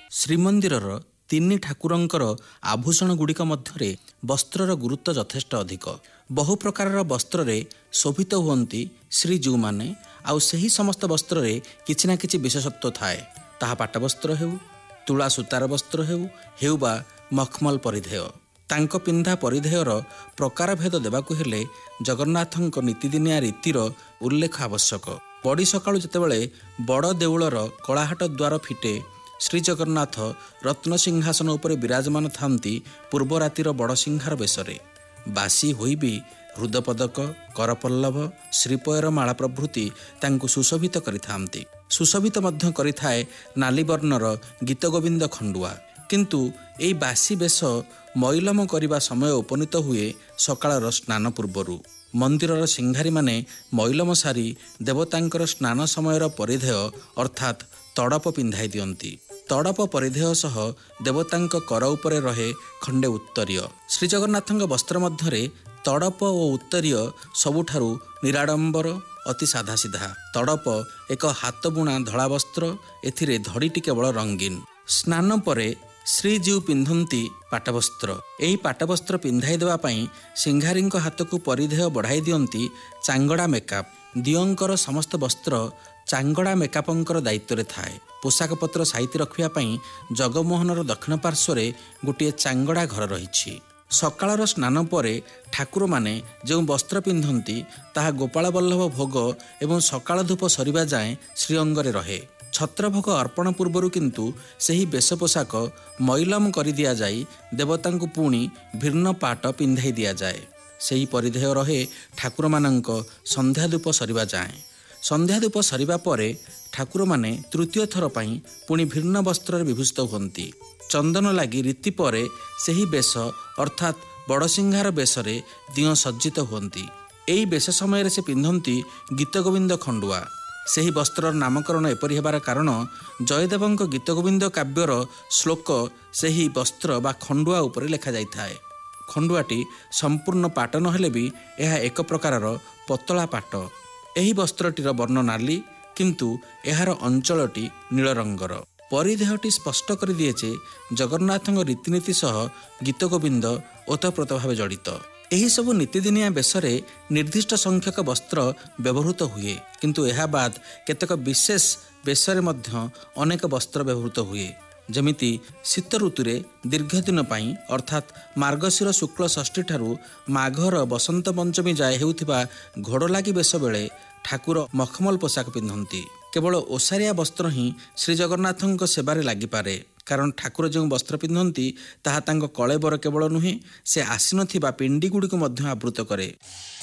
ଶ୍ରୀମନ୍ଦିରର ତିନି ଠାକୁରଙ୍କର ଆଭୂଷଣଗୁଡ଼ିକ ମଧ୍ୟରେ ବସ୍ତ୍ରର ଗୁରୁତ୍ୱ ଯଥେଷ୍ଟ ଅଧିକ। ବହୁ ପ୍ରକାରର ବସ୍ତ୍ରରେ ଶୋଭିତ ହୁଅନ୍ତି ଶ୍ରୀଜୀଉମାନେ, ଆଉ ସେହି ସମସ୍ତ ବସ୍ତ୍ରରେ କିଛି ନା କିଛି ବିଶେଷତ୍ୱ ଥାଏ। ତାହା ପାଟବସ୍ତ୍ର ହେଉ, ତୁଳା ସୂତାର ବସ୍ତ୍ର ହେଉ ବା ମଖମଲ ପରିଧେୟ। ତାଙ୍କ ପିନ୍ଧା ପରିଧେୟର ପ୍ରକାରଭେଦ ଦେବାକୁ ହେଲେ ଜଗନ୍ନାଥଙ୍କ ନୀତିଦିନିଆ ରୀତିର ଉଲ୍ଲେଖ ଆବଶ୍ୟକ। ବଡ଼ି ସକାଳୁ ଯେତେବେଳେ ବଡ଼ ଦେଉଳର କଳାହାଟ ଦ୍ୱାର ଫିଟେ, ଶ୍ରୀଜଗନ୍ନାଥ ରତ୍ନସିଂହାସନ ଉପରେ ବିରାଜମାନ ଥାନ୍ତି ପୂର୍ବ ରାତିର ବଡ଼ସିଂହାର ବେଶରେ। ବାସି ହୋଇ ବି ହୃଦପଦକ, କରପଲ୍ଲବ, ଶ୍ରୀପୟର ମାଳା ପ୍ରଭୃତି ତାଙ୍କୁ ସୁଶୋଭିତ କରିଥାନ୍ତି। ସୁଶୋଭିତ ମଧ୍ୟ କରିଥାଏ ନାଲିବର୍ଣ୍ଣର ଗୀତଗୋବିନ୍ଦ ଖଣ୍ଡୁଆ। କିନ୍ତୁ ଏହି ବାସି ବେଶ ମଇଲମ କରିବା ସମୟ ଉପନୀତ ହୁଏ ସକାଳର ସ୍ନାନ ପୂର୍ବରୁ। ମନ୍ଦିରର ସିଂହାରୀମାନେ ମଇଲମ ସାରି ଦେବତାଙ୍କର ସ୍ନାନ ସମୟର ପରିଧେୟ ଅର୍ଥାତ୍ ତଡ଼ପ ପିନ୍ଧାଇ ଦିଅନ୍ତି। ତଡ଼ପ ପରିଧେୟ ସହ ଦେବତାଙ୍କ କର ଉପରେ ରହେ ଖଣ୍ଡେ ଉତ୍ତରୀୟ। ଶ୍ରୀଜଗନ୍ନାଥଙ୍କ ବସ୍ତ୍ର ମଧ୍ୟରେ ତଡ଼ପ ଓ ଉତ୍ତରୀୟ ସବୁଠାରୁ ନିରାଡ଼ମ୍ବର, ଅତି ସାଧାସିଧା। ତଡ଼ପ ଏକ ହାତବୁଣା ଧଳା ବସ୍ତ୍ର, ଏଥିରେ ଧଡ଼ିଟି କେବଳ ରଙ୍ଗୀନ। ସ୍ନାନ ପରେ ଶ୍ରୀଜୀଉ ପିନ୍ଧନ୍ତି ପାଟବସ୍ତ୍ର। ଏହି ପାଟବସ୍ତ୍ର ପିନ୍ଧାଇ ଦେବା ପାଇଁ ସିଂହାରୀଙ୍କ ହାତକୁ ପରିଧେୟ ବଢ଼ାଇ ଦିଅନ୍ତି ଚାଙ୍ଗଡ଼ା ମେକାପ। ଦିଅଙ୍କର ସମସ୍ତ ବସ୍ତ୍ର ଚାଙ୍ଗଡ଼ା ମେକାପଙ୍କର ଦାୟିତ୍ୱରେ ଥାଏ। ପୋଷାକପତ୍ର ସାଇତି ରଖିବା ପାଇଁ ଜଗମୋହନର ଦକ୍ଷିଣ ପାର୍ଶ୍ୱରେ ଗୋଟିଏ ଚାଙ୍ଗଡ଼ା ଘର ରହିଛି। ସକାଳର ସ୍ନାନ ପରେ ଠାକୁରମାନେ ଯେଉଁ ବସ୍ତ୍ର ପିନ୍ଧନ୍ତି ତାହା ଗୋପାଳବଲ୍ଲଭ ଭୋଗ ଏବଂ ସକାଳ ଧୂପ ସରିବା ଯାଏଁ ଶ୍ରୀଅଙ୍ଗରେ ରହେ। ଛତ୍ରଭୋଗ ଅର୍ପଣ ପୂର୍ବରୁ କିନ୍ତୁ ସେହି ବେଶ ପୋଷାକ ମଇଲମ କରିଦିଆଯାଇ ଦେବତାଙ୍କୁ ପୁଣି ଭିନ୍ନ ପାଟ ପିନ୍ଧାଇ ଦିଆଯାଏ। ସେହି ପରିଧେୟ ରହେ ଠାକୁରମାନଙ୍କ ସନ୍ଧ୍ୟାଧୂପ ସରିବା ଯାଏଁ। ସନ୍ଧ୍ୟାଧୂପ ସରିବା ପରେ ଠାକୁରମାନେ ତୃତୀୟ ଥର ପାଇଁ ପୁଣି ଭିନ୍ନ ବସ୍ତ୍ରରେ ବିଭୂଷିତ ହୁଅନ୍ତି। ଚନ୍ଦନ ଲାଗି ରୀତି ପରେ ସେହି ବେଶ ଅର୍ଥାତ୍ ବଡ଼ସିଂହାର ବେଶରେ ଦିଅଁ ସଜ୍ଜିତ ହୁଅନ୍ତି। ଏହି ବେଶ ସମୟରେ ସେ ପିନ୍ଧନ୍ତି ଗୀତଗୋବିନ୍ଦ ଖଣ୍ଡୁଆ। ସେହି ବସ୍ତ୍ରର ନାମକରଣ ଏପରି ହେବାର କାରଣ ଜୟଦେବଙ୍କ ଗୀତଗୋବିନ୍ଦ କାବ୍ୟର ଶ୍ଲୋକ ସେହି ବସ୍ତ୍ର ବା ଖଣ୍ଡୁଆ ଉପରେ ଲେଖାଯାଇଥାଏ। ଖଣ୍ଡୁଆଟି ସମ୍ପୂର୍ଣ୍ଣ ପାଟ ନହେଲେ ବି ଏହା ଏକ ପ୍ରକାରର ପତଳା ପାଟ। ଏହି ବସ୍ତ୍ରଟିର ବର୍ଣ୍ଣ ନାଲି, କିନ୍ତୁ ଏହାର ଅଞ୍ଚଳଟି ନୀଳ ରଙ୍ଗର। ପରିଧେୟଟି ସ୍ପଷ୍ଟ କରିଦିଏ ଯେ ଜଗନ୍ନାଥଙ୍କ ରୀତିନୀତି ସହ ଗୀତଗୋବିନ୍ଦ ଓତପ୍ରୋତ ଭାବେ ଜଡ଼ିତ। ଏହିସବୁ ନୀତିଦିନିଆ ବେଶରେ ନିର୍ଦ୍ଦିଷ୍ଟ ସଂଖ୍ୟକ ବସ୍ତ୍ର ବ୍ୟବହୃତ ହୁଏ, କିନ୍ତୁ ଏହା ବାଦ କେତେକ ବିଶେଷ ବେଶରେ ମଧ୍ୟ ଅନେକ ବସ୍ତ୍ର ବ୍ୟବହୃତ ହୁଏ। ଯେମିତି ଶୀତ ଋତୁରେ ଦୀର୍ଘ ଦିନ ପାଇଁ ଅର୍ଥାତ୍ ମାର୍ଗଶିର ଶୁକ୍ଳ ଷଷ୍ଠୀ ଠାରୁ ମାଘର ବସନ୍ତ ପଞ୍ଚମୀ ଯାଏ ହେଉଥିବା ଘୋଡ଼ଲାଗି ବେଶ ବେଳେ ଠାକୁର ମଖମଲ ପୋଷାକ ପିନ୍ଧନ୍ତି। କେବଳ ଓସାରିଆ ବସ୍ତ୍ର ହିଁ ଶ୍ରୀଜଗନ୍ନାଥଙ୍କ ସେବାରେ ଲାଗିପାରେ, କାରଣ ଠାକୁର ଯେଉଁ ବସ୍ତ୍ର ପିନ୍ଧନ୍ତି ତାହା ତାଙ୍କ କଳେବର କେବଳ ନୁହେଁ, ସେ ଆସିନଥିବା ପିଣ୍ଡିଗୁଡ଼ିକୁ ମଧ୍ୟ ଆବୃତ କରେ।